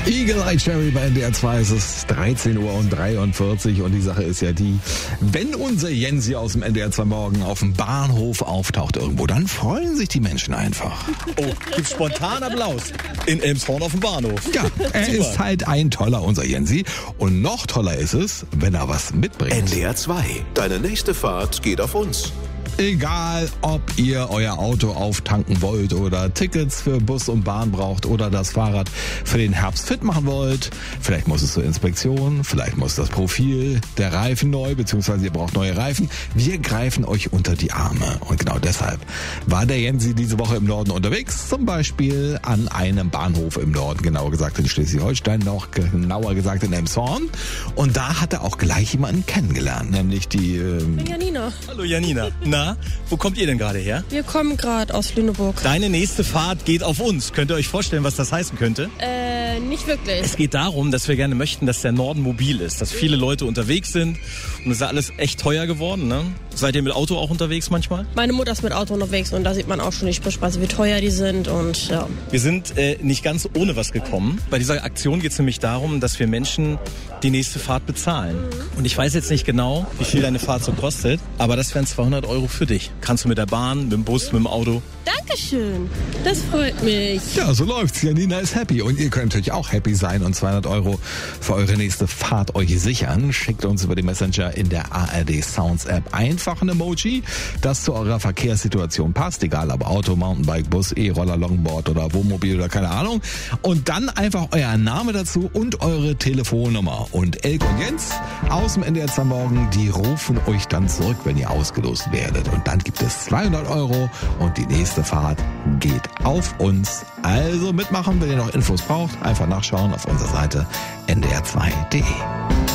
Eagle Eye Cherry bei NDR 2, es ist 13:43 Uhr und die Sache ist ja die, wenn unser Jens hier aus dem NDR 2 Morgen auf dem Bahnhof auftaucht irgendwo, dann freuen sich die Menschen einfach. Oh, gibt spontan Applaus in Elmshorn auf dem Bahnhof. Ja, er ist halt ein toller, unser Jensi. Und noch toller ist es, wenn er was mitbringt. NDR 2, deine nächste Fahrt geht auf uns. Egal, ob ihr euer Auto auftanken wollt oder Tickets für Bus und Bahn braucht oder das Fahrrad für den Herbst fit machen wollt. Vielleicht muss es zur Inspektion, vielleicht muss das Profil der Reifen neu, beziehungsweise ihr braucht neue Reifen. Wir greifen euch unter die Arme. Und genau deshalb war der Jensi diese Woche im Norden unterwegs. Zum Beispiel an einem Bahnhof im Norden, genauer gesagt in Schleswig-Holstein, noch genauer gesagt in Elmshorn. Und da hat er auch gleich jemanden kennengelernt, nämlich die... Janina. Hallo Janina. Na, wo kommt ihr denn gerade her? Wir kommen gerade aus Lüneburg. Deine nächste Fahrt geht auf uns. Könnt ihr euch vorstellen, was das heißen könnte? Nicht wirklich. Es geht darum, dass wir gerne möchten, dass der Norden mobil ist, dass viele Leute unterwegs sind. Und es ist alles echt teuer geworden, ne? Seid ihr mit Auto auch unterwegs manchmal? Meine Mutter ist mit Auto unterwegs und da sieht man auch schon die Spritpreise, wie teuer die sind und ja. Wir sind nicht ganz ohne was gekommen. Bei dieser Aktion geht es nämlich darum, dass wir Menschen die nächste Fahrt bezahlen. Und ich weiß jetzt nicht genau, wie viel deine Fahrt so kostet, aber das wären 200 € für dich. Kannst du mit der Bahn, mit dem Bus, mit dem Auto. Dankeschön. Das freut mich. Ja, so läuft's. Janina ist happy und ihr könnt natürlich auch happy sein und 200 € für eure nächste Fahrt euch sichern. Schickt uns über den Messenger in der ARD Sounds App einfach ein Emoji, das zu eurer Verkehrssituation passt, egal ob Auto, Mountainbike, Bus, E-Roller, Longboard oder Wohnmobil oder keine Ahnung. Und dann einfach euer Name dazu und eure Telefonnummer. Und Elke und Jens aus dem NDR 2 Morgen, die rufen euch dann zurück, wenn ihr ausgelost werdet. Und dann gibt es 200 € und die nächste Fahrt geht auf uns. Also mitmachen, wenn ihr noch Infos braucht, einfach nachschauen auf unserer Seite ndr2.de.